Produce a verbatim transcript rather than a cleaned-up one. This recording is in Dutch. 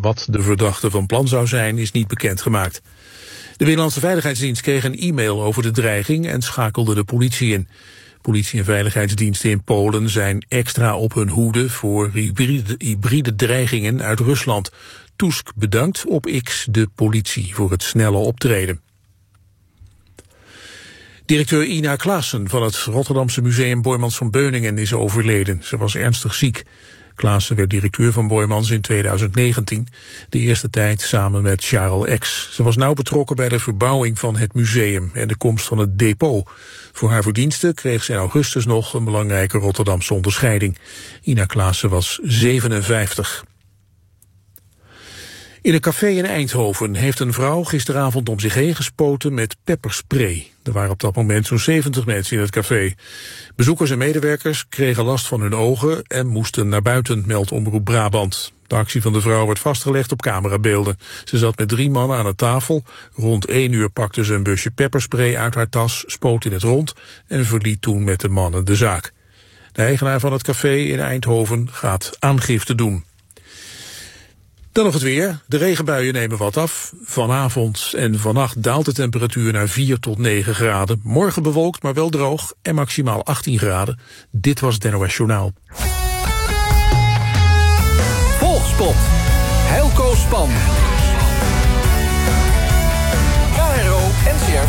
Wat de verdachte van plan zou zijn, is niet bekendgemaakt. De Binnenlandse Veiligheidsdienst kreeg een e-mail over de dreiging en schakelde de politie in. Politie en veiligheidsdiensten in Polen zijn extra op hun hoede voor hybride, hybride dreigingen uit Rusland. Tusk bedankt op X de politie voor het snelle optreden. Directeur Ina Klaassen van het Rotterdamse museum Boijmans van Beuningen is overleden. Ze was ernstig ziek. Klaassen werd directeur van Boijmans in tweeduizend negentien, de eerste tijd samen met Charles X. Ze was nauw betrokken bij de verbouwing van het museum en de komst van het depot. Voor haar verdiensten kreeg ze in augustus nog een belangrijke Rotterdamse onderscheiding. Ina Klaassen was zevenenvijftig. In een café in Eindhoven heeft een vrouw gisteravond om zich heen gespoten met pepperspray. Er waren op dat moment zo'n zeventig mensen in het café. Bezoekers en medewerkers kregen last van hun ogen en moesten naar buiten, meldt Omroep Brabant. De actie van de vrouw werd vastgelegd op camerabeelden. Ze zat met drie mannen aan de tafel. Rond één uur pakte ze een busje pepperspray uit haar tas, spoot in het rond en verliet toen met de mannen de zaak. De eigenaar van het café in Eindhoven gaat aangifte doen. Dan nog het weer. De regenbuien nemen wat af. Vanavond en vannacht daalt de temperatuur naar vier tot negen graden. Morgen bewolkt, maar wel droog en maximaal achttien graden. Dit was het N O S Journaal. Volgspot. Heilco Span.